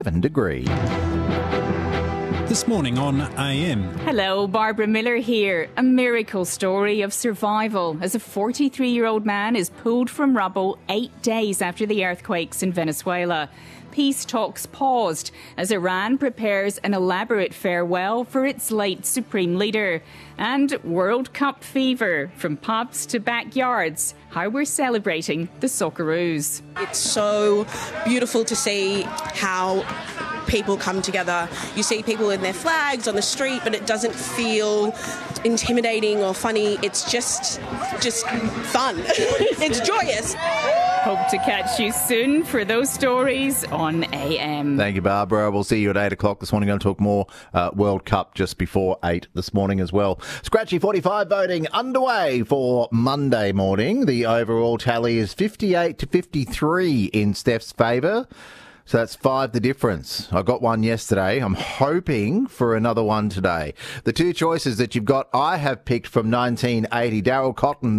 degree. This morning on AM. Hello, Barbara Miller here. A miracle story of survival as a 43-year-old man is pulled from rubble 8 days after the earthquakes in Venezuela. Peace talks paused as Iran prepares an elaborate farewell for its late supreme leader. And World Cup fever, from pubs to backyards, how we're celebrating the Socceroos. It's so beautiful to see how people come together. You see people in their flags on the street, but it doesn't feel intimidating or funny. It's just fun. It's joyous. Hope to catch you soon for those stories on AM. Thank you, Barbara. We'll see you at 8 o'clock this morning. Going to talk more World Cup just before 8 this morning as well. Scratchy 45 voting underway for Monday morning. The overall tally is 58 to 53 in Steph's favour. So that's 5 the difference. I got one yesterday. I'm hoping for another one today. The two choices that you've got, I have picked from 1980. Daryl Cotton.